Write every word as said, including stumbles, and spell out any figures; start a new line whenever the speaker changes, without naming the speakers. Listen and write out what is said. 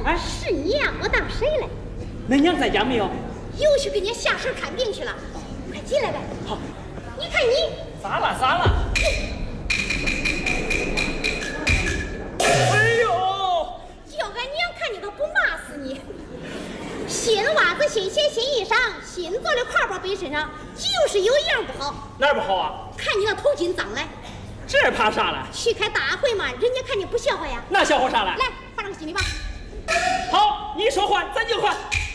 哎，
是你呀，我当谁嘞？
恁娘在家没有？
又去给你下水看病去了，快进来呗。
好，
你看你
咋了咋了？哎呦！
叫俺娘看你都不骂死你。新袜子、新鞋、新衣裳，新做的挎包背身上，就是有一样不好。
哪儿不好啊？
看你那头巾脏来。
这怕啥了？
去开大会嘛，人家看你不笑话呀。
那笑话啥了？
来，换上个新的吧。
好，你说换，咱就换。